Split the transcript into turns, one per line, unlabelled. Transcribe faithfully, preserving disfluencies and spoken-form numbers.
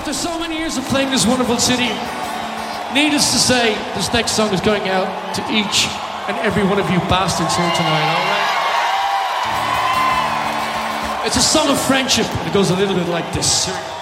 After so many years of playing this wonderful city, needless to say, this next song is going out to each and every one of you bastards here tonight, all right? It's a song of friendship, and it goes a little bit like this.